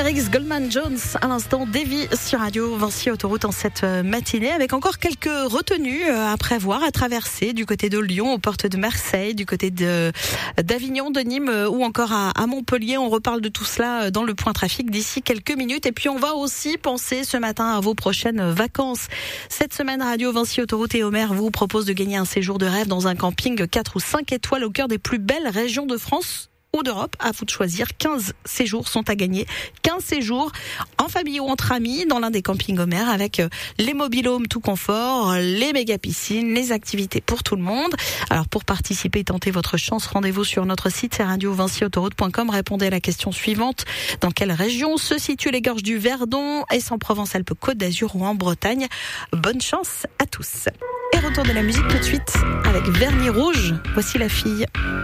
Garrix, Goldman Jones, à l'instant, Davy sur Radio Vinci Autoroute en cette matinée, avec encore quelques retenues à prévoir, à traverser du côté de Lyon, aux portes de Marseille, du côté d'Avignon, de Nîmes ou encore à Montpellier. On reparle de tout cela dans le point trafic d'ici quelques minutes. Et puis on va aussi penser ce matin à vos prochaines vacances. Cette semaine, Radio Vinci Autoroute et Homer vous propose de gagner un séjour de rêve dans un camping 4 ou 5 étoiles au cœur des plus belles régions de France ou d'Europe. À vous de choisir. 15 séjours sont à gagner. 15 séjours en famille ou entre amis dans l'un des campings Homer avec les mobil-homes tout confort, les méga piscines, les activités pour tout le monde. Alors pour participer et tenter votre chance, rendez-vous sur notre site, c'est radiovinciautoroute.com. Répondez à la question suivante. Dans quelle région se situent les gorges du Verdon? Est-ce en Provence-Alpes-Côte d'Azur ou en Bretagne? Bonne chance à tous. Et retour de la musique tout de suite avec Vernis Rouge. Voici la fille.